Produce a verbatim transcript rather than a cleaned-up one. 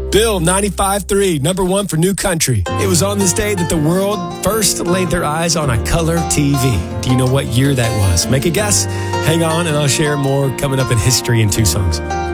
Bill, ninety-five point three, number one for New Country. It was on this day that the world first laid their eyes on a color T V. Do you know what year that was? Make a guess? Hang on, and I'll share more coming up in history in two songs.